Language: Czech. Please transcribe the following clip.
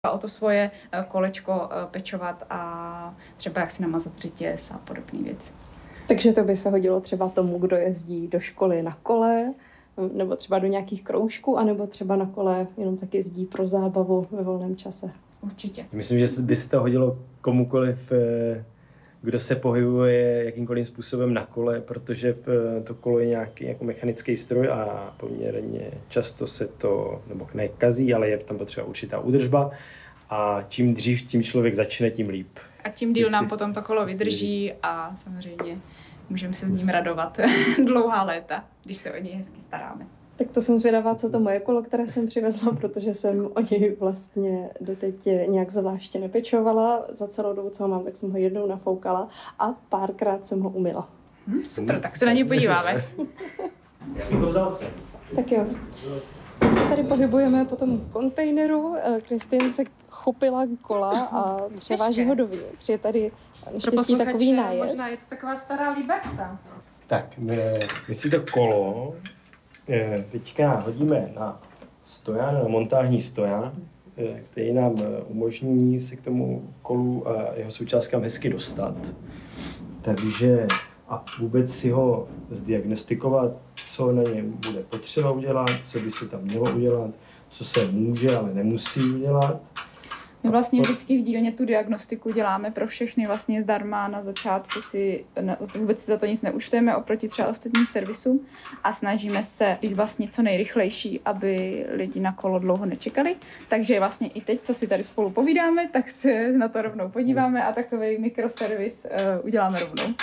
o to svoje kolečko pečovat a třeba jak si namazat řetěz a podobné věci. Takže to by se hodilo třeba tomu, kdo jezdí do školy na kole, nebo třeba do nějakých kroužků, anebo třeba na kole jenom tak jezdí pro zábavu ve volném čase. Určitě. Myslím, že by se to hodilo komukoliv, kdo se pohybuje jakýmkoliv způsobem na kole, protože to kolo je nějaký jako mechanický stroj a poměrně často se to, nebo nekazí, ale je tam potřeba určitá údržba a čím dřív tím člověk začne, tím líp. A tím díl nám potom to kolo vydrží a samozřejmě můžeme se s ním radovat dlouhá léta, když se o něj hezky staráme. Tak to jsem zvědavá, co to moje kolo, které jsem přivezla, protože jsem o něj vlastně doteď nějak zvláště nepečovala. Za celou dobu, co ho mám, tak jsem ho jednou nafoukala a párkrát jsem ho umyla. Super, tak se na něj podíváme. Já bych ho vzal sem. Tak jo. Tak se tady pohybujeme po tom kontejneru. Kristýn se chopila kola a převáží ho dovnitř. Je tady naštěstí takový nájezd. Možná je to taková stará Liberta. Tak, my si to kolo teďka hodíme na stojan, na montážní stojan, který nám umožní se k tomu kolu a jeho součástkám hezky dostat. Takže a vůbec si ho zdiagnostikovat, co na něm bude potřeba udělat, co by se tam mělo udělat, co se může, ale nemusí udělat. My vlastně vždycky v dílně tu diagnostiku děláme pro všechny vlastně zdarma. Na začátku vůbec si za to nic neúčtujeme oproti třeba ostatním servisům a snažíme se být vlastně co nejrychlejší, aby lidi na kolo dlouho nečekali. Takže vlastně i teď, co si tady spolu povídáme, tak se na to rovnou podíváme a takový mikroservis uděláme rovnou.